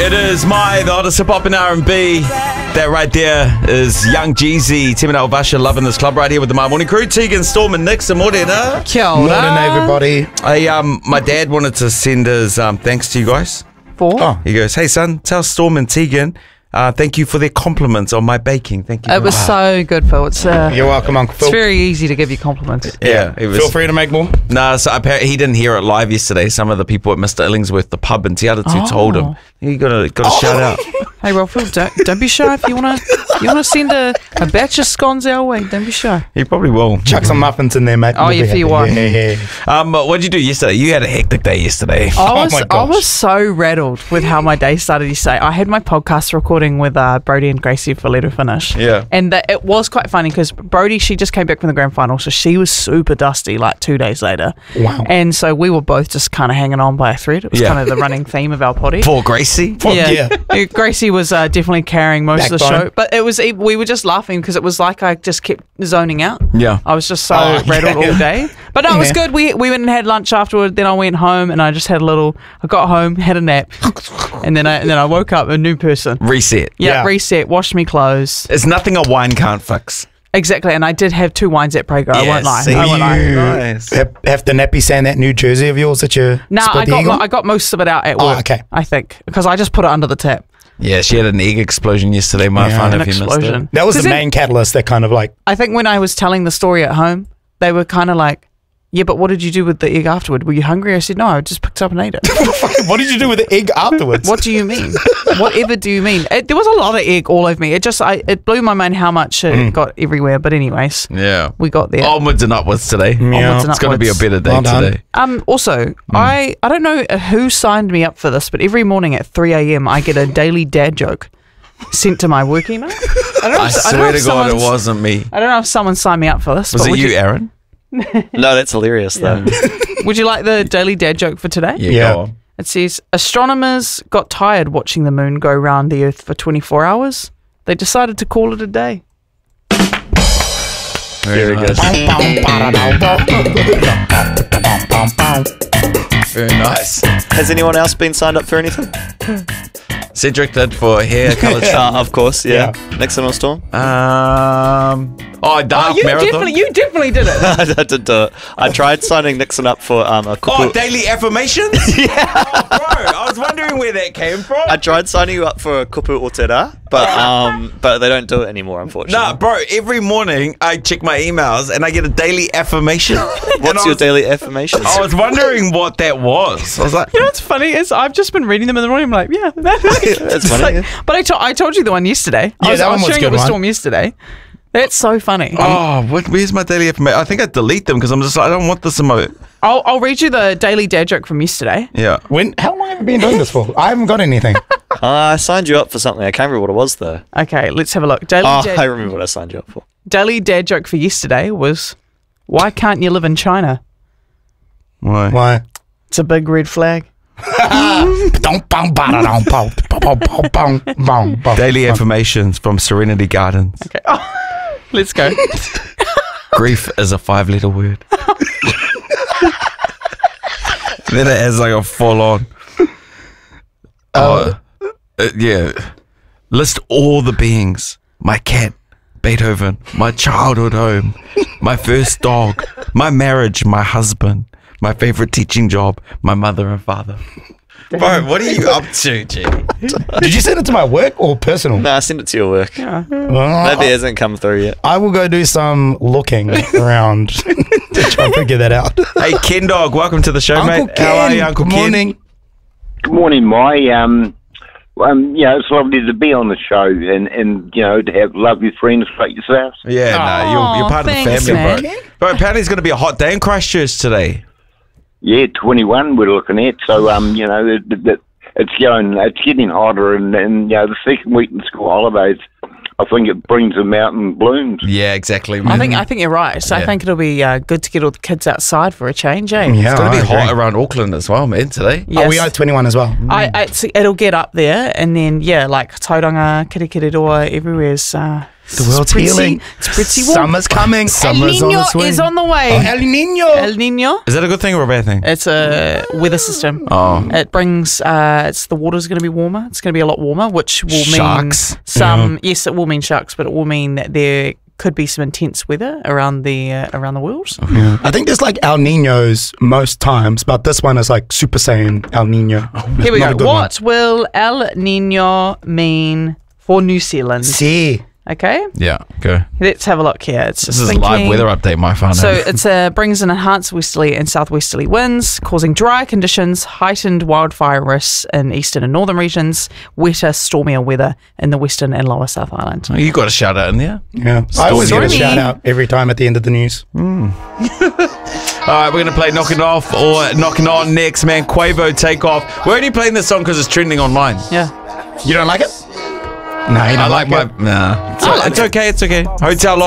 It is the hottest hip-hop and R&B. That right there is Young Jeezy, Timina Ovasha loving this club right here with the My Morning Crew. Tegan, Storm and Nick, morena. Kia ora. Morning, everybody. My dad wanted to send his thanks to you guys. He goes, hey son, tell Storm and Tegan thank you for their compliments on my baking. Thank you. It was so good, Phil. It's You're welcome, Uncle Phil. It's very easy to give you compliments. Yeah, it was. Feel free to make more. No, so apparently he didn't hear it live yesterday. Some of the people at Mr. Illingsworth, the pub in Te Aratu, told him. You got to shout out. Hey, well, Phil, don't be shy if you wanna send a batch of scones our way. Don't be shy. He probably will. Chuck some muffins in there, mate. Oh, yeah, for your wife. Yeah. What did you do yesterday? You had a hectic day yesterday. I my gosh. was so rattled with how my day started yesterday. I had my podcast recording with Brody and Gracie for Let Her Finish. Yeah. And it was quite funny because Brody, she just came back from the grand final, so she was super dusty like 2 days later. Wow. And so we were both just kind of hanging on by a thread. It was kind of the running theme of our potty. Poor Gracie. Yeah. Gracie was definitely carrying most of the show, but we were just laughing because it was like I just kept zoning out. Yeah. I was just so rattled all day. But no, it was good. We went and had lunch afterward. Then I went home and I just had I got home, had a nap, and then I woke up a new person. Reset. Yeah, reset, washed me clothes. It's nothing a wine can't fix. Exactly, and I did have 2 wines at Prego. I won't lie. Nice. Have the nappy sand that New Jersey of yours that you I got most of it out at work. Oh, okay. I think because I just put it under the tap. Yeah, she had an egg explosion yesterday. My fun if you missed it. That was the main catalyst that kind of like... I think when I was telling the story at home, they were kind of like, yeah, but what did you do with the egg afterward? Were you hungry? I said, no, I just picked it up and ate it. What did you do with the egg afterwards? What do you mean? Whatever do you mean? There was a lot of egg all over me. It blew my mind how much it got everywhere. But anyways, we got there. Onwards and upwards today. Yeah. It's going to be a better day today. Also, I don't know who signed me up for this, but every morning at 3 a.m. I get a daily dad joke sent to my work email. I swear to God, it wasn't me. I don't know if someone signed me up for this. Was it you, Aaron? No, that's hilarious though. Would you like the daily dad joke for today? Yeah. Go on. It says, astronomers got tired watching the moon go around the Earth for 24 hours. They decided to call it a day. Very good. Very nice. Has anyone else been signed up for anything? Cedric did for hair colour. Of course, yeah. Nixon or Storm? Dark marathon. You definitely did it. I did do it. I tried signing Nixon up for a couple... daily affirmations? Yeah. Bro, I was wondering where that came from. I tried signing you up for a kupu otera, but they don't do it anymore, unfortunately. Nah, bro, every morning I check my emails and I get a daily affirmation. What's your daily affirmation? I was wondering what that was. I was like... You know what's funny is I've just been reading them in the morning. I'm like, yeah. That's funny. But I told you the one yesterday. Yeah, I was sharing it with one. Storm yesterday. That's so funny. Where's my daily affirmation? I think I delete them because I'm just like, I don't want this in my... I'll read you the daily dad joke from yesterday. Yeah. How long have you been doing this for? I haven't got anything. I signed you up for something. I can't remember what it was though. Okay, let's have a look. I remember what I signed you up for. Daily dad joke for yesterday was, why can't you live in China? Why? It's a big red flag. Daily affirmations from Serenity Gardens. Okay. Let's go. Grief is a 5-letter word. Then it has like a full on. List all the beings. My cat, Beethoven, my childhood home, my first dog, my marriage, my husband, my favorite teaching job, my mother and father. Bro, what are you up to, G? Did you send it to my work or personal? No, I sent it to your work. Yeah. Maybe it hasn't come through yet. I will go do some looking around to try and figure that out. Hey, Ken Dog, welcome to the show, Uncle mate. Ken, How are you, Uncle good Ken? morning. Good morning, Mai. It's lovely to be on the show and to have lovely friends like yourself. Yeah, you're part thanks, of the family, man. bro. Bro, apparently it's going to be a hot day in Christchurch today. Yeah, 21 we're looking at. So, it's getting hotter and the second week in school holidays, I think it brings them out in blooms. Yeah, exactly. I think you're right. So I think it'll be good to get all the kids outside for a change, eh? Yeah, It's going to be hot around Auckland as well, man, today. Yes. We are 21 as well. It'll get up there, and then like Tauranga, Kirikiriroa, everywhere's The world's healing. It's pretty warm. Summer's coming. El Summer's on Nino its way. is on the way. Oh, El Nino. El Nino. Is that a good thing or a bad thing? It's a weather system. Oh. It brings, the water's going to be warmer. It's going to be a lot warmer, which will Sharks. mean some, yes, it will mean sharks, but it will mean that there could be some intense weather around the world. Yeah. I think there's like El Ninos most times, but this one is like Super Saiyan El Nino. Here we Not a go. good one. What will El Nino mean for New Zealand? See. Okay, Yeah, go. let's have a look here. It's just This is a thinking, live weather update, my fun. So it brings an enhanced westerly and southwesterly winds, causing drier conditions, heightened wildfire risks in eastern and northern regions, wetter, stormier weather in the western and lower South Island. Oh, you got a shout out in there. Yeah. I always get a Stormy. shout out every time at the end of the news. All right, we're going to play Knocking Off or Knocking On next, man. Quavo, Take Off. We're only playing this song because it's trending online. Yeah. You don't like it? No, you don't I like my... it. Nah. It's okay, it's okay. Hotel